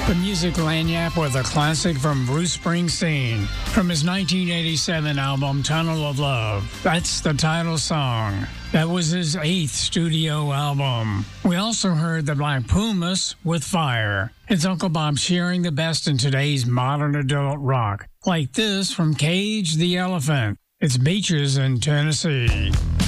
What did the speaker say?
The Music Lagniappe with a classic from Bruce Springsteen from his 1987 album Tunnel of Love. That's the title song. That was his 8th studio album. We also heard the Black Pumas with Fire. It's Uncle Bob sharing the best in today's modern adult rock, like this from Cage the Elephant. It's Beaches in Tennessee.